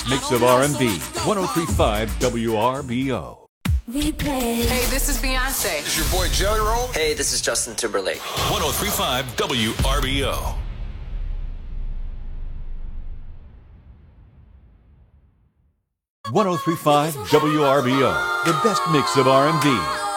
best mix of R&B. 103.5 WRBO. Hey, this is Beyonce. This is your boy Jelly Roll. Hey, this is Justin Timberlake. 103.5 WRBO. WRBO, the best mix of R&B.